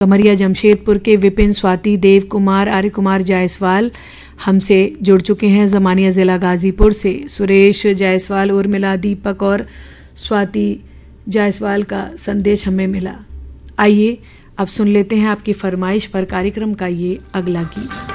कमरिया जमशेदपुर के विपिन, स्वाति, देव कुमार, आर्य कुमार जायसवाल हमसे जुड़ चुके हैं। ज़मानिया ज़िला गाज़ीपुर से सुरेश जायसवाल, उर्मिला, दीपक और स्वाति जायसवाल का संदेश हमें मिला। आइए अब सुन लेते हैं आपकी फरमाइश पर कार्यक्रम का ये अगला गीत।